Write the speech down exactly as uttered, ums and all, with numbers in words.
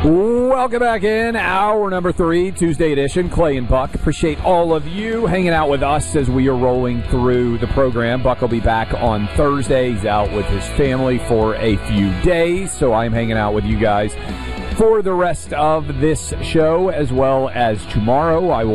Welcome back in, hour number three, Tuesday edition. Clay and Buck. Appreciate all of you hanging out with us as we are rolling through the program. Buck will be back on Thursday. He's out with his family for a few days, so I'm hanging out with you guys for the rest of this show as well as tomorrow. I will